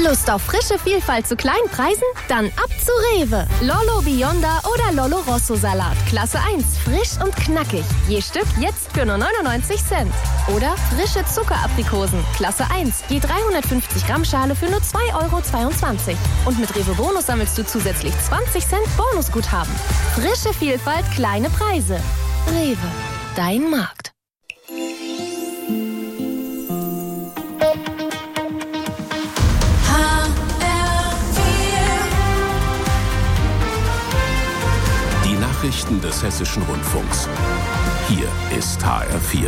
Lust auf frische Vielfalt zu kleinen Preisen? Dann ab zu Rewe. Lollo Bionda oder Lollo Rosso Salat. Klasse 1, frisch und knackig. Je Stück jetzt für nur 99 Cent. Oder frische Zuckeraprikosen. Klasse 1, je 350 Gramm Schale für nur 2,22 €. Und mit Rewe Bonus sammelst du zusätzlich 20 Cent Bonusguthaben. Frische Vielfalt, kleine Preise. Rewe, dein Markt. Nachrichten des Hessischen Rundfunks. Hier ist HR4.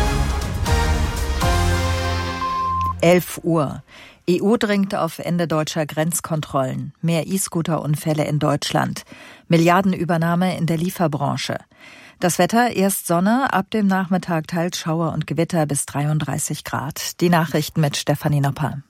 11 Uhr. EU dringt auf Ende deutscher Grenzkontrollen. Mehr E-Scooter-Unfälle in Deutschland. Milliardenübernahme in der Lieferbranche. Das Wetter, erst Sonne, ab dem Nachmittag teils Schauer und Gewitter bis 33 Grad. Die Nachrichten mit Stefanie Nopper.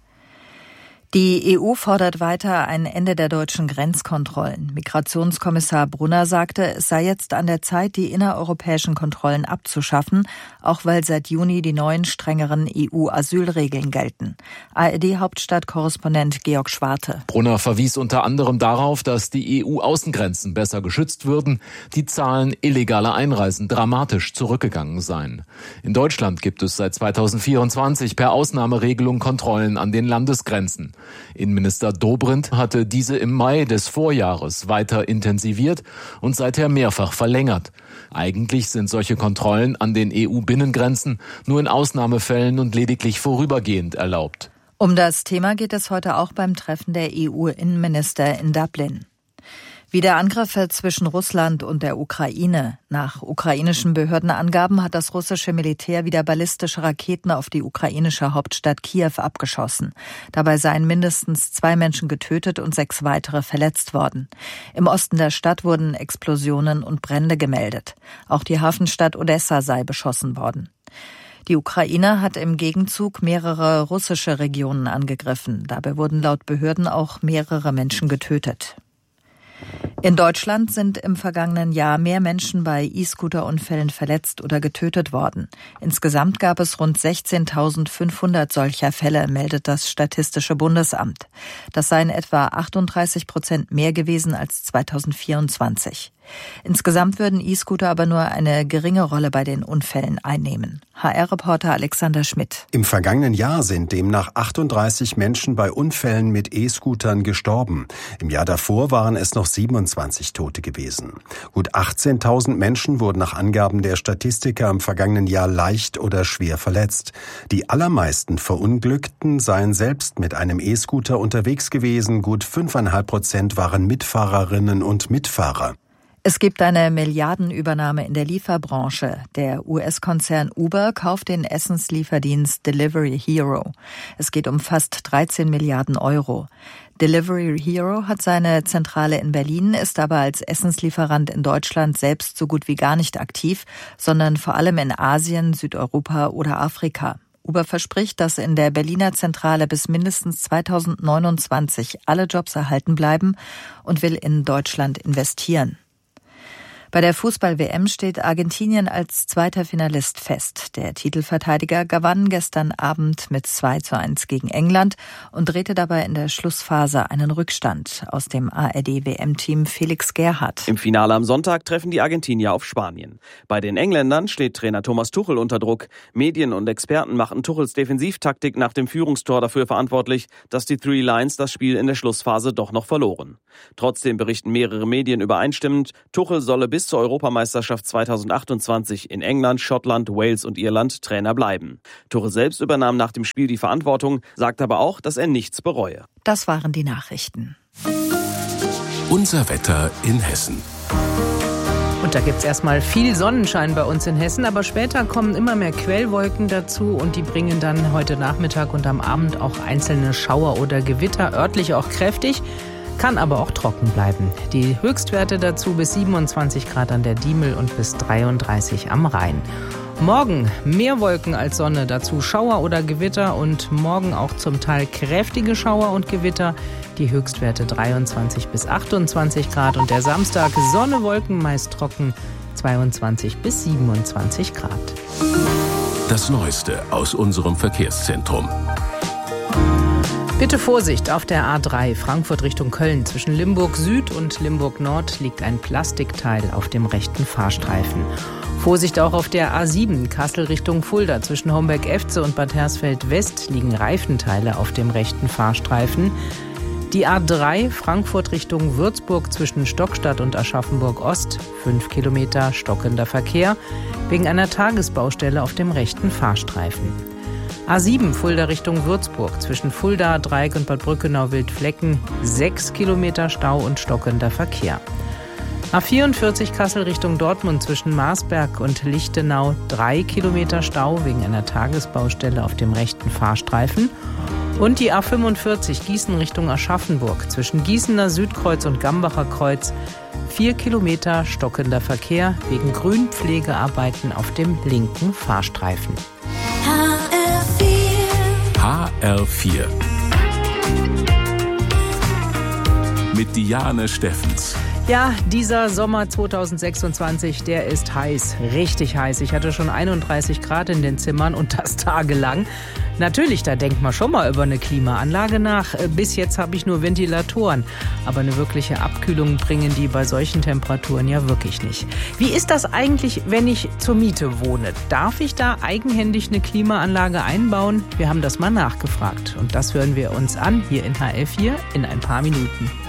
Die EU fordert weiter ein Ende der deutschen Grenzkontrollen. Migrationskommissar Brunner sagte, es sei jetzt an der Zeit, die innereuropäischen Kontrollen abzuschaffen, auch weil seit Juni die neuen strengeren EU-Asylregeln gelten. ARD-Hauptstadtkorrespondent Georg Schwarte. Brunner verwies unter anderem darauf, dass die EU-Außengrenzen besser geschützt würden, die Zahlen illegaler Einreisen dramatisch zurückgegangen seien. In Deutschland gibt es seit 2024 per Ausnahmeregelung Kontrollen an den Landesgrenzen. Innenminister Dobrindt hatte diese im Mai des Vorjahres weiter intensiviert und seither mehrfach verlängert. Eigentlich sind solche Kontrollen an den EU-Binnengrenzen nur in Ausnahmefällen und lediglich vorübergehend erlaubt. Um das Thema geht es heute auch beim Treffen der EU-Innenminister in Dublin. Wieder Angriffe zwischen Russland und der Ukraine. Nach ukrainischen Behördenangaben hat das russische Militär wieder ballistische Raketen auf die ukrainische Hauptstadt Kiew abgeschossen. Dabei seien mindestens 2 Menschen getötet und 6 weitere verletzt worden. Im Osten der Stadt wurden Explosionen und Brände gemeldet. Auch die Hafenstadt Odessa sei beschossen worden. Die Ukraine hat im Gegenzug mehrere russische Regionen angegriffen. Dabei wurden laut Behörden auch mehrere Menschen getötet. In Deutschland sind im vergangenen Jahr mehr Menschen bei E-Scooter-Unfällen verletzt oder getötet worden. Insgesamt gab es rund 16.500 solcher Fälle, meldet das Statistische Bundesamt. Das seien etwa 38% mehr gewesen als 2024. Insgesamt würden E-Scooter aber nur eine geringe Rolle bei den Unfällen einnehmen. HR-Reporter Alexander Schmidt. Im vergangenen Jahr sind demnach 38 Menschen bei Unfällen mit E-Scootern gestorben. Im Jahr davor waren es noch 27 Tote gewesen. Gut 18.000 Menschen wurden nach Angaben der Statistiker im vergangenen Jahr leicht oder schwer verletzt. Die allermeisten Verunglückten seien selbst mit einem E-Scooter unterwegs gewesen. Gut 5,5% waren Mitfahrerinnen und Mitfahrer. Es gibt eine Milliardenübernahme in der Lieferbranche. Der US-Konzern Uber kauft den Essenslieferdienst Delivery Hero. Es geht um fast 13 Milliarden Euro. Delivery Hero hat seine Zentrale in Berlin, ist aber als Essenslieferant in Deutschland selbst so gut wie gar nicht aktiv, sondern vor allem in Asien, Südeuropa oder Afrika. Uber verspricht, dass in der Berliner Zentrale bis mindestens 2029 alle Jobs erhalten bleiben und will in Deutschland investieren. Bei der Fußball-WM steht Argentinien als zweiter Finalist fest. Der Titelverteidiger gewann gestern Abend mit 2:1 gegen England und drehte dabei in der Schlussphase einen Rückstand. Aus dem ARD-WM-Team Felix Gerhardt. Im Finale am Sonntag treffen die Argentinier auf Spanien. Bei den Engländern steht Trainer Thomas Tuchel unter Druck. Medien und Experten machten Tuchels Defensivtaktik nach dem Führungstor dafür verantwortlich, dass die Three Lions das Spiel in der Schlussphase doch noch verloren. Trotzdem berichten mehrere Medien übereinstimmend, Tuchel solle bis zur Europameisterschaft 2028 in England, Schottland, Wales und Irland Trainer bleiben. Tuchel selbst übernahm nach dem Spiel die Verantwortung, sagt aber auch, dass er nichts bereue. Das waren die Nachrichten. Unser Wetter in Hessen. Und da gibt's erstmal viel Sonnenschein bei uns in Hessen, aber später kommen immer mehr Quellwolken dazu und die bringen dann heute Nachmittag und am Abend auch einzelne Schauer oder Gewitter, örtlich auch kräftig. Kann aber auch trocken bleiben. Die Höchstwerte dazu bis 27 Grad an der Diemel und bis 33 am Rhein. Morgen mehr Wolken als Sonne, dazu Schauer oder Gewitter und morgen auch zum Teil kräftige Schauer und Gewitter. Die Höchstwerte 23 bis 28 Grad und der Samstag Sonne, Wolken, meist trocken, 22 bis 27 Grad. Das Neueste aus unserem Verkehrszentrum. Bitte Vorsicht, auf der A3 Frankfurt Richtung Köln. Zwischen Limburg Süd und Limburg Nord liegt ein Plastikteil auf dem rechten Fahrstreifen. Vorsicht auch auf der A7 Kassel Richtung Fulda. Zwischen Homberg-Efze und Bad Hersfeld West liegen Reifenteile auf dem rechten Fahrstreifen. Die A3 Frankfurt Richtung Würzburg zwischen Stockstadt und Aschaffenburg Ost. 5 Kilometer stockender Verkehr wegen einer Tagesbaustelle auf dem rechten Fahrstreifen. A7 Fulda Richtung Würzburg zwischen Fulda, Dreieck und Bad Brückenau-Wildflecken 6 Kilometer Stau und stockender Verkehr. A44 Kassel Richtung Dortmund zwischen Marsberg und Lichtenau 3 Kilometer Stau wegen einer Tagesbaustelle auf dem rechten Fahrstreifen. Und die A45 Gießen Richtung Aschaffenburg zwischen Gießener Südkreuz und Gambacher Kreuz 4 Kilometer stockender Verkehr wegen Grünpflegearbeiten auf dem linken Fahrstreifen. HR4 mit Diane Steffens. Ja, dieser Sommer 2026, der ist heiß, richtig heiß. Ich hatte schon 31 Grad in den Zimmern und das tagelang. Natürlich, da denkt man schon mal über eine Klimaanlage nach. Bis jetzt habe ich nur Ventilatoren. Aber eine wirkliche Abkühlung bringen die bei solchen Temperaturen ja wirklich nicht. Wie ist das eigentlich, wenn ich zur Miete wohne? Darf ich da eigenhändig eine Klimaanlage einbauen? Wir haben das mal nachgefragt. Und das hören wir uns an hier in HR4 in ein paar Minuten.